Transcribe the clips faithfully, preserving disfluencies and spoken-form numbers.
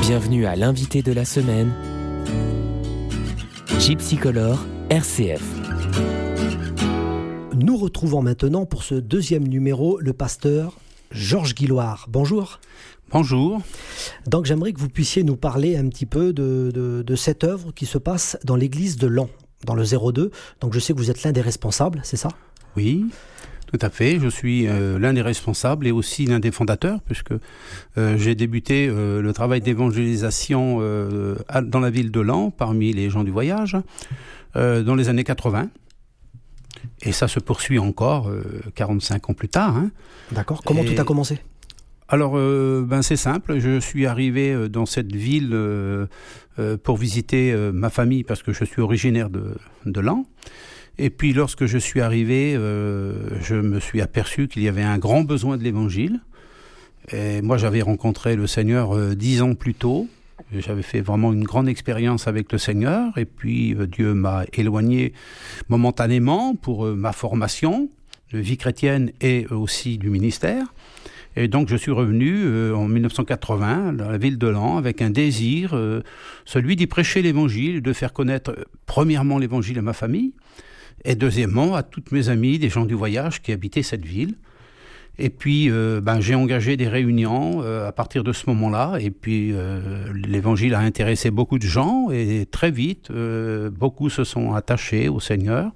Bienvenue à l'invité de la semaine, Gypsy Color R C F. Nous retrouvons maintenant pour ce deuxième numéro le pasteur Georges Guilloire. Bonjour. Bonjour. Donc j'aimerais que vous puissiez nous parler un petit peu de, de, de cette œuvre qui se passe dans l'église de Laon, dans le zéro deux. Donc je sais que vous êtes l'un des responsables, c'est ça ? Oui, tout à fait. Je suis euh, l'un des responsables et aussi l'un des fondateurs, puisque euh, j'ai débuté euh, le travail d'évangélisation euh, à, dans la ville de Laon, parmi les gens du voyage, euh, dans les années quatre-vingts. Et ça se poursuit encore euh, quarante-cinq ans plus tard. Hein. D'accord. Comment et... tout a commencé ? Alors, euh, ben c'est simple. Je suis arrivé dans cette ville euh, euh, pour visiter euh, ma famille, parce que je suis originaire de, de Laon. Et puis, lorsque je suis arrivé, euh, je me suis aperçu qu'il y avait un grand besoin de l'Évangile. Et moi, j'avais rencontré le Seigneur euh, dix ans plus tôt. J'avais fait vraiment une grande expérience avec le Seigneur. Et puis, euh, Dieu m'a éloigné momentanément pour euh, ma formation de vie chrétienne et aussi du ministère. Et donc, je suis revenu euh, en dix-neuf cent quatre-vingts dans la ville de Laon avec un désir, euh, celui d'y prêcher l'Évangile, de faire connaître euh, premièrement l'Évangile à ma famille, et deuxièmement à toutes mes amies, des gens du voyage qui habitaient cette ville. Et puis, euh, ben, j'ai engagé des réunions euh, à partir de ce moment-là. Et puis, euh, l'Évangile a intéressé beaucoup de gens, et très vite, euh, beaucoup se sont attachés au Seigneur.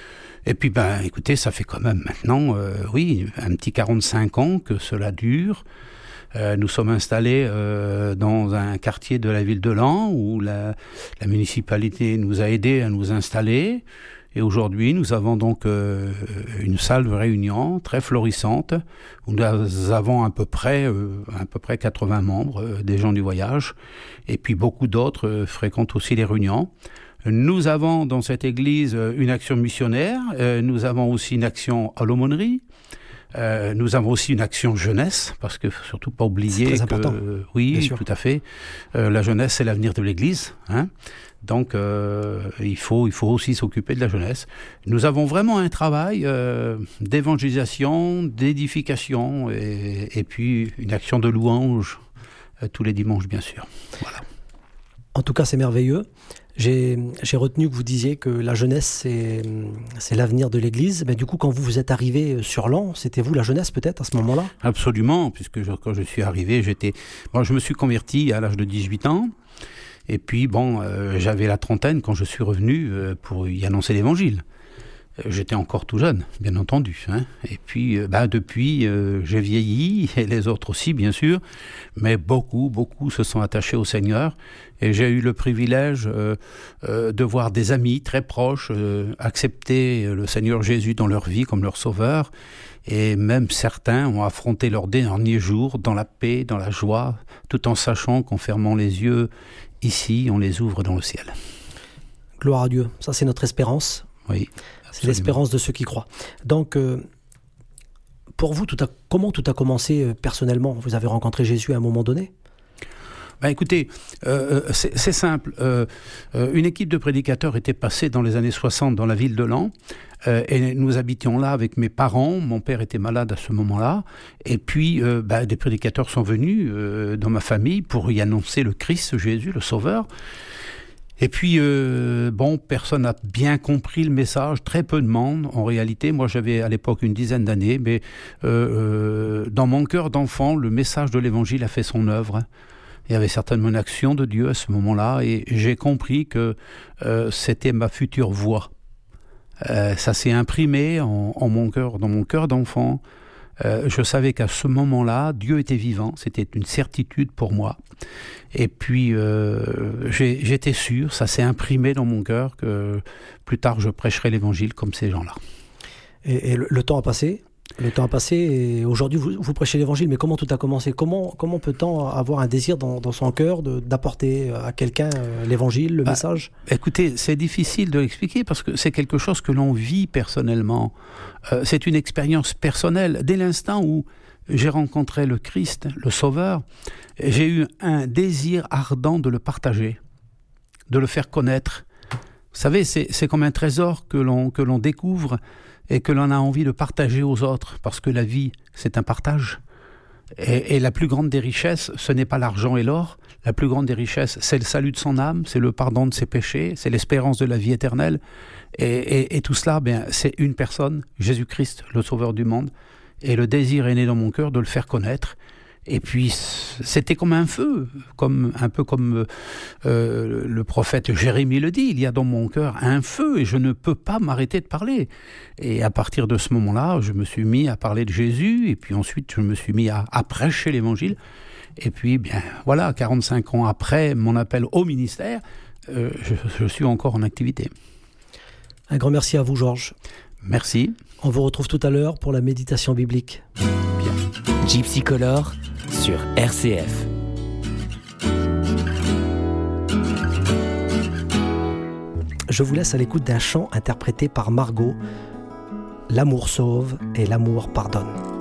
Et puis, ben, écoutez, ça fait quand même maintenant, euh, oui, un petit quarante-cinq ans que cela dure. Euh, nous sommes installés euh, dans un quartier de la ville de Laon où la, la municipalité nous a aidés à nous installer. Et aujourd'hui, nous avons donc euh, une salle de réunion très florissante où nous avons à peu près, euh, à peu près quatre-vingts membres, euh, des gens du voyage. Et puis, beaucoup d'autres euh, fréquentent aussi les réunions. Nous avons dans cette église une action missionnaire, euh, nous avons aussi une action à l'aumônerie, euh, nous avons aussi une action jeunesse, parce que surtout pas oublier c'est très que, important. Euh, oui, tout à fait, euh, la jeunesse c'est l'avenir de l'église, hein. Donc euh, il faut, il faut aussi s'occuper de la jeunesse. Nous avons vraiment un travail euh, d'évangélisation, d'édification, et, et puis une action de louange euh, tous les dimanches bien sûr. Voilà. En tout cas c'est merveilleux. J'ai, j'ai retenu que vous disiez que la jeunesse, c'est, c'est l'avenir de l'Église. Mais du coup, quand vous, vous êtes arrivé sur Laon, c'était vous la jeunesse peut-être à ce moment-là ? Absolument, puisque je, quand je suis arrivé, j'étais... Bon, je me suis converti à l'âge de dix-huit ans. Et puis, bon, euh, j'avais la trentaine quand je suis revenu euh, pour y annoncer l'Évangile. Euh, j'étais encore tout jeune, bien entendu. Hein. Et puis, euh, bah, depuis, euh, j'ai vieilli, et les autres aussi, bien sûr. Mais beaucoup, beaucoup se sont attachés au Seigneur. Et j'ai eu le privilège euh, euh, de voir des amis très proches euh, accepter le Seigneur Jésus dans leur vie comme leur sauveur. Et même certains ont affronté leurs derniers jours dans la paix, dans la joie, tout en sachant qu'en fermant les yeux, ici, on les ouvre dans le ciel. Gloire à Dieu. Ça, c'est notre espérance. Oui, absolument. C'est l'espérance de ceux qui croient. Donc, euh, pour vous, tout a, comment tout a commencé euh, personnellement ? Vous avez rencontré Jésus à un moment donné ? Ben écoutez, euh, c'est, c'est simple. Euh, euh, une équipe de prédicateurs était passée dans les années soixante dans la ville de Laon, euh, et nous habitions là avec mes parents. Mon père était malade à ce moment-là, et puis euh, ben, des prédicateurs sont venus euh, dans ma famille pour y annoncer le Christ Jésus, le Sauveur. Et puis, euh, bon, personne n'a bien compris le message, très peu de monde en réalité. Moi, j'avais à l'époque une dizaine d'années, mais euh, euh, dans mon cœur d'enfant, le message de l'Évangile a fait son œuvre. Il y avait certainement une action de Dieu à ce moment-là, et j'ai compris que euh, c'était ma future voie. Euh, ça s'est imprimé en, en mon cœur, dans mon cœur d'enfant. Euh, je savais qu'à ce moment-là, Dieu était vivant, c'était une certitude pour moi. Et puis, euh, j'ai, j'étais sûr, ça s'est imprimé dans mon cœur, que plus tard je prêcherai l'Évangile comme ces gens-là. Et, et le, le temps a passé ? Le temps a passé et aujourd'hui vous, vous prêchez l'Évangile, mais comment tout a commencé ? Comment, comment peut-on avoir un désir dans, dans son cœur de, d'apporter à quelqu'un euh, l'Évangile, le bah, message ? Écoutez, c'est difficile de l'expliquer parce que c'est quelque chose que l'on vit personnellement. Euh, c'est une expérience personnelle. Dès l'instant où j'ai rencontré le Christ, le Sauveur, j'ai eu un désir ardent de le partager, de le faire connaître. Vous savez, c'est, c'est comme un trésor que l'on, que l'on découvre et que l'on a envie de partager aux autres, parce que la vie, c'est un partage. Et, et la plus grande des richesses, ce n'est pas l'argent et l'or. La plus grande des richesses, c'est le salut de son âme, c'est le pardon de ses péchés, c'est l'espérance de la vie éternelle. Et, et, et tout cela, bien, c'est une personne, Jésus-Christ, le Sauveur du monde. Et le désir est né dans mon cœur de le faire connaître. Et puis, c'était comme un feu, comme, un peu comme euh, le prophète Jérémie le dit, il y a dans mon cœur un feu et je ne peux pas m'arrêter de parler. Et à partir de ce moment-là, je me suis mis à parler de Jésus et puis ensuite, je me suis mis à, à prêcher l'Évangile. Et puis, bien, voilà, quarante-cinq ans après mon appel au ministère, euh, je, je suis encore en activité. Un grand merci à vous, Georges. Merci. On vous retrouve tout à l'heure pour la méditation biblique. Bien. Gypsy Color sur R C F. Je vous laisse à l'écoute d'un chant interprété par Margot. L'amour sauve et l'amour pardonne.